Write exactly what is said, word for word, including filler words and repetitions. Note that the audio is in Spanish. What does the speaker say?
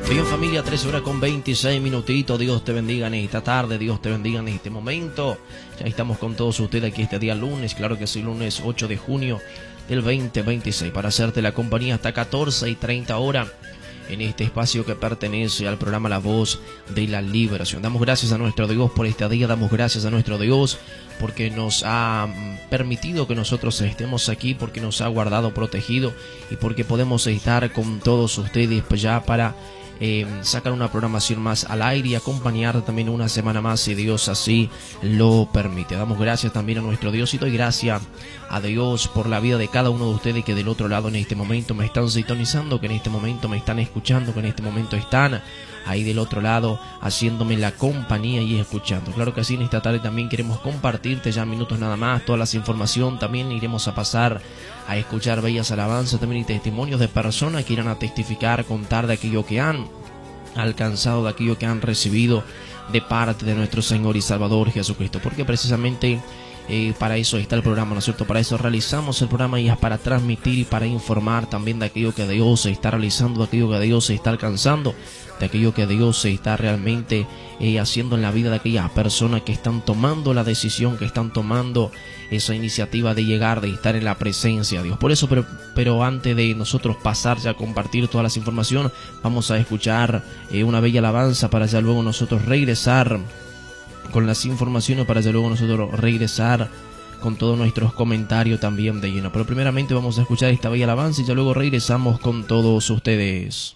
Bien, familia, tres horas con veintiséis minutitos. Dios te bendiga en esta tarde, Dios te bendiga en este momento. Ya estamos con todos ustedes aquí este día lunes, claro que sí, lunes ocho de junio del veinte veintiséis, para hacerte la compañía hasta catorce y treinta horas en este espacio que pertenece al programa La Voz de la Liberación. Damos gracias a nuestro Dios por este día, damos gracias a nuestro Dios porque nos ha permitido que nosotros estemos aquí, porque nos ha guardado, protegido y porque podemos estar con todos ustedes pues ya para Eh, sacar una programación más al aire y acompañar también una semana más, si Dios así lo permite. Damos gracias también a nuestro Dios y doy gracias a Dios por la vida de cada uno de ustedes que del otro lado en este momento me están sintonizando, que en este momento me están escuchando, que en este momento están ahí del otro lado haciéndome la compañía y escuchando. Claro que sí, en esta tarde también queremos compartirte ya minutos nada más todas las informaciones. También iremos a pasar a escuchar bellas alabanzas también y testimonios de personas que irán a testificar, contar de aquello que han alcanzado, de aquello que han recibido de parte de nuestro Señor y Salvador Jesucristo, porque precisamente eh, para eso está el programa, ¿no es cierto? Para eso realizamos el programa y es para transmitir y para informar también de aquello que Dios se está realizando, de aquello que Dios se está alcanzando, de aquello que Dios se está realmente eh, haciendo en la vida de aquellas personas que están tomando la decisión, que están tomando esa iniciativa de llegar, de estar en la presencia de Dios. Por eso, pero, pero antes de nosotros pasar ya a compartir todas las informaciones, vamos a escuchar eh, una bella alabanza para ya luego nosotros regresar con las informaciones, para ya luego nosotros regresar con todos nuestros comentarios también de lleno. Pero primeramente vamos a escuchar esta bella alabanza y ya luego regresamos con todos ustedes.